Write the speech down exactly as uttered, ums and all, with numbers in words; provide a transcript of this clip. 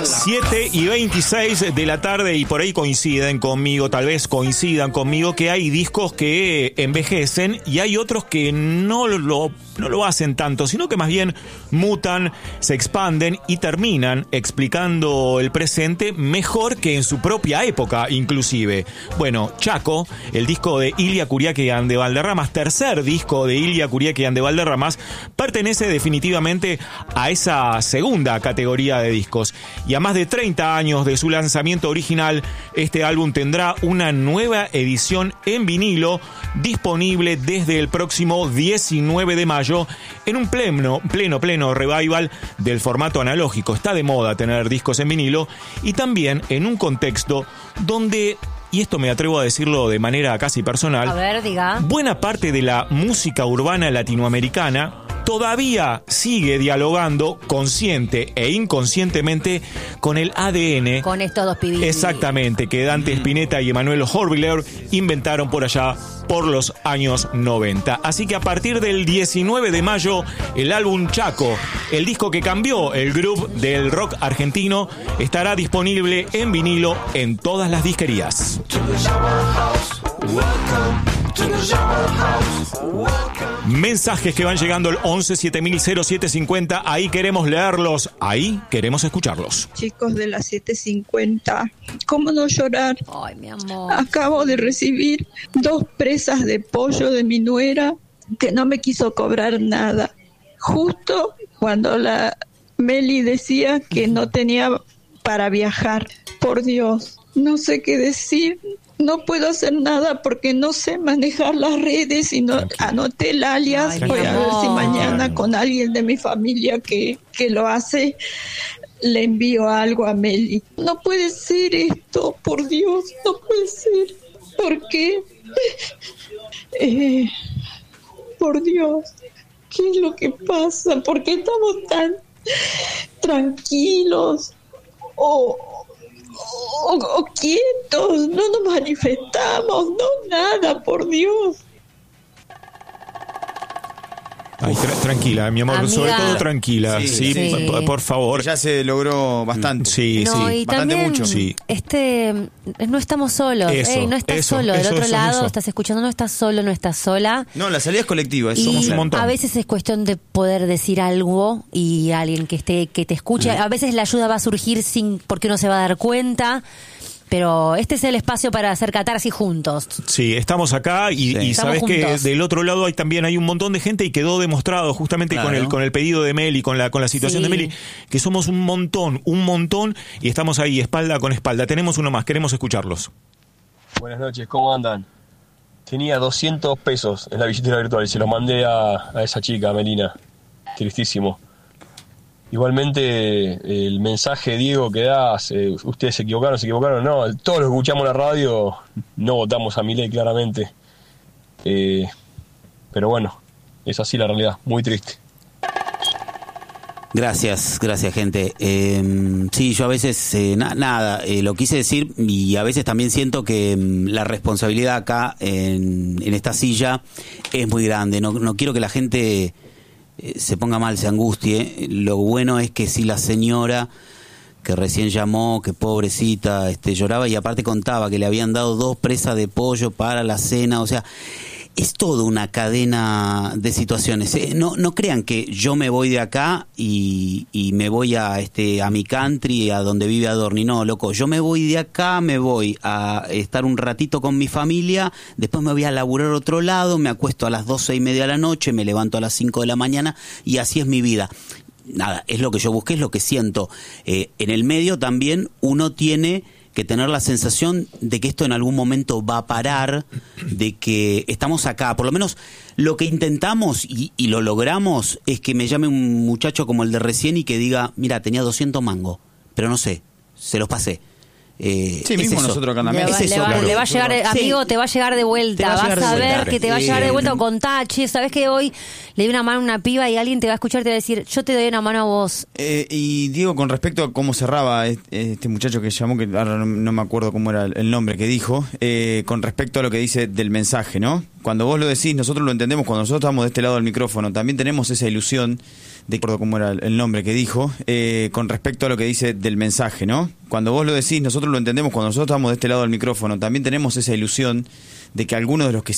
siete y veintiséis de la tarde, y por ahí coinciden conmigo, tal vez coincidan conmigo, que hay discos que envejecen y hay otros que no lo, no lo hacen tanto, sino que más bien mutan, se expanden y terminan explicando el presente mejor que en su propia época, inclusive. Bueno, Chaco, el disco de Ilia Kuriakian de Valderramas, tercer disco de Ilia Kuriakian de Valderramas, pertenece definitivamente a esa segunda categoría de discos. Y a más de treinta años de su lanzamiento original, este álbum tendrá una nueva edición en vinilo disponible desde el próximo diecinueve de mayo en un pleno, pleno, pleno revival del formato analógico. Está de moda tener discos en vinilo, y también en un contexto donde, y esto me atrevo a decirlo de manera casi personal, a ver, diga. Buena parte de la música urbana latinoamericana todavía sigue dialogando consciente e inconscientemente con el A D N. Con estos dos pibitos. Exactamente, que Dante Spinetta y Emanuel Horviller inventaron por allá por los años noventa. Así que a partir del diecinueve de mayo, el álbum Chaco, el disco que cambió el groove del rock argentino, estará disponible en vinilo en todas las disquerías. Mensajes que van llegando al once siete mil cero siete cincuenta. Ahí queremos leerlos, ahí queremos escucharlos. Chicos de las siete cincuenta, ¿cómo no llorar? Ay, mi amor. Acabo de recibir dos presas de pollo de mi nuera que no me quiso cobrar nada. Justo cuando la Meli decía que no tenía para viajar. Por Dios, no sé qué decir. No puedo hacer nada porque no sé manejar las redes y no anoté el alias. Ay, voy a ver si mañana con alguien de mi familia que, que lo hace le envío algo a Meli. No puede ser esto, por Dios, no puede ser. ¿Por qué? Eh, por Dios, ¿qué es lo que pasa? ¿Por qué estamos tan tranquilos? O... O, o quietos, no nos manifestamos, no nada, por Dios. Ay, tra- tranquila, mi amor, Amiga. sobre todo tranquila, sí, Sí, sí, sí. P- por favor. Ya se logró bastante. Sí, No, sí. y bastante también, mucho. Sí. este, no estamos solos. Eso, Ey, no estás eso, solo. Del eso, otro eso, lado, eso. estás escuchando, no estás solo, no estás sola. No, la salida es colectiva. Eso Y somos un montón. a veces es cuestión de poder decir algo y alguien que esté que te escuche. A veces la ayuda va a surgir sin porque uno se va a dar cuenta. Pero este es el espacio para hacer catarsis juntos. Sí, estamos acá y, Sí. y Estamos sabes que juntos. del otro lado hay también hay un montón de gente, y quedó demostrado justamente Claro. con el con el pedido de Meli, con la con la situación Sí. de Meli, que somos un montón, un montón, y estamos ahí espalda con espalda. Tenemos uno más, queremos escucharlos. Buenas noches, ¿cómo andan? Tenía doscientos pesos en la billetera virtual y se los mandé a, a esa chica, a Melina. Tristísimo. Igualmente, el mensaje, Diego, que das, eh, ustedes se equivocaron, se equivocaron, no, todos los que escuchamos en la radio no votamos a Milei claramente. Eh, pero bueno, es así la realidad, muy triste. Gracias, gracias gente. Eh, sí, yo a veces, eh, na- nada, eh, lo quise decir, y a veces también siento que mm, la responsabilidad acá en, en esta silla es muy grande. No, no quiero que la gente eh, se ponga mal, se angustie. Lo bueno es que si la señora que recién llamó, que pobrecita, este, lloraba, y aparte contaba que le habían dado dos presas de pollo para la cena, o sea... Es toda una cadena de situaciones. ¿eh? No, no crean que yo me voy de acá y, y me voy a este a mi country, a donde vive Adorni. No, loco, yo me voy de acá, me voy a estar un ratito con mi familia, después me voy a laburar otro lado, me acuesto a las doce y media de la noche, me levanto a las cinco de la mañana, y así es mi vida. Nada, es lo que yo busqué, es lo que siento. Eh, en el medio también uno tiene que tener la sensación de que esto en algún momento va a parar, de que estamos acá. Por lo menos lo que intentamos y, y lo logramos es que me llame un muchacho como el de recién y que diga, mira, tenía doscientos mangos, pero no sé, se los pasé. Eh, Sí, es mismo eso. nosotros acá Le también. va, Es eso, le va- claro. le va a llegar, Sí. amigo, te va a llegar de vuelta. Te va a Vas llegar de a ver vuelta. que te va a llegar de Eh, vuelta con tachi. Sabes que hoy le di una mano a una piba y alguien te va a escuchar y te va a decir, yo te doy una mano a vos. Eh, y Diego, con respecto a cómo cerraba este, este muchacho que llamó, que ahora no, no me acuerdo cómo era el, el nombre que dijo, eh, con respecto a lo que dice del mensaje, ¿no? Cuando vos lo decís, nosotros lo entendemos, cuando nosotros estamos de este lado del micrófono, también tenemos esa ilusión de acuerdo cómo era el nombre que dijo, eh, con respecto a lo que dice del mensaje, ¿no? Cuando vos lo decís, nosotros lo entendemos, cuando nosotros estamos de este lado del micrófono, también tenemos esa ilusión de que algunos de los que